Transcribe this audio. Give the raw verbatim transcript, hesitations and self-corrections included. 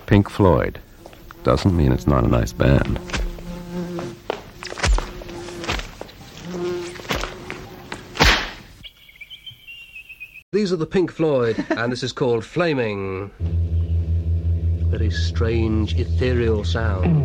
Pink Floyd doesn't mean it's not a nice band. These are the Pink Floyd, and this is called Flaming. Very strange, ethereal sound.